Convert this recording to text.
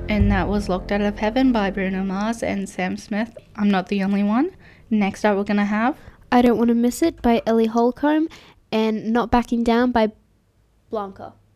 And that was Locked Out of Heaven by Bruno Mars and Sam Smith. I'm not the only one. Next up, we're going to have I Don't Want to Miss It by Ellie Holcomb and Not Backing Down by Blanca.